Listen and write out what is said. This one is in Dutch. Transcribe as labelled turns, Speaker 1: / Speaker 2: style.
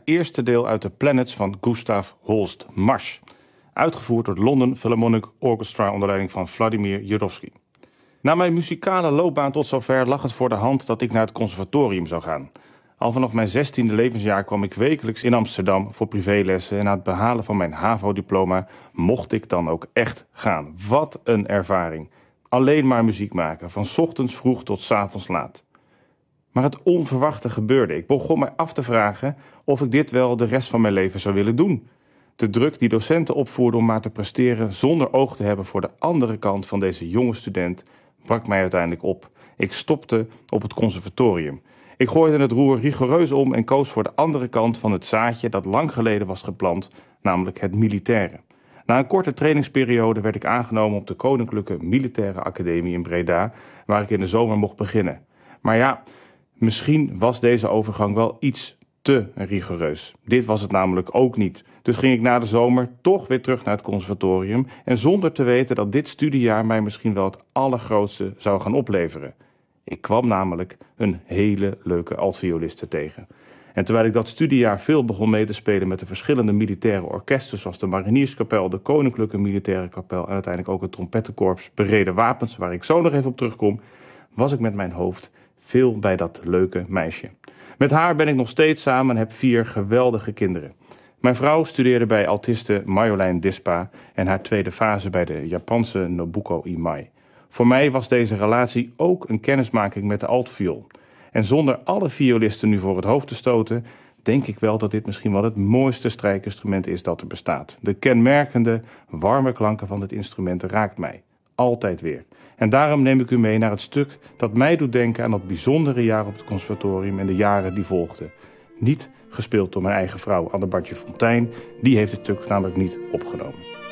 Speaker 1: eerste deel uit de Planets van Gustav Holst, Mars. Uitgevoerd door het London Philharmonic Orchestra onder leiding van Vladimir Jurowski. Na mijn muzikale loopbaan tot zover lag het voor de hand dat ik naar het conservatorium zou gaan. Al vanaf mijn 16e levensjaar kwam ik wekelijks in Amsterdam voor privélessen en na het behalen van mijn HAVO-diploma mocht ik dan ook echt gaan. Wat een ervaring. Alleen maar muziek maken, van 's ochtends vroeg tot 's avonds laat. Maar het onverwachte gebeurde. Ik begon mij af te vragen of ik dit wel de rest van mijn leven zou willen doen. De druk die docenten opvoerden om maar te presteren zonder oog te hebben voor de andere kant van deze jonge student brak mij uiteindelijk op. Ik stopte op het conservatorium. Ik gooide het roer rigoureus om en koos voor de andere kant van het zaadje dat lang geleden was geplant, namelijk het militaire. Na een korte trainingsperiode werd ik aangenomen op de Koninklijke Militaire Academie in Breda, waar ik in de zomer mocht beginnen. Maar ja, misschien was deze overgang wel iets te rigoureus. Dit was het namelijk ook niet. Dus ging ik na de zomer toch weer terug naar het conservatorium en zonder te weten dat dit studiejaar mij misschien wel het allergrootste zou gaan opleveren. Ik kwam namelijk een hele leuke altvioliste tegen. En terwijl ik dat studiejaar veel begon mee te spelen met de verschillende militaire orkesten, zoals de Marinierskapel, de Koninklijke Militaire Kapel en uiteindelijk ook het Trompettenkorps Bereden Wapens, waar ik zo nog even op terugkom, was ik met mijn hoofd veel bij dat leuke meisje. Met haar ben ik nog steeds samen en heb 4 geweldige kinderen. Mijn vrouw studeerde bij altiste Marjolein Dispa en haar tweede fase bij de Japanse Nobuko Imai. Voor mij was deze relatie ook een kennismaking met de altviool. En zonder alle violisten nu voor het hoofd te stoten, denk ik wel dat dit misschien wel het mooiste strijkinstrument is dat er bestaat. De kenmerkende, warme klanken van dit instrument raakt mij. Altijd weer. En daarom neem ik u mee naar het stuk dat mij doet denken aan dat bijzondere jaar op het conservatorium en de jaren die volgden. Niet gespeeld door mijn eigen vrouw Anne Bartje Fontijn, die heeft het stuk namelijk niet opgenomen.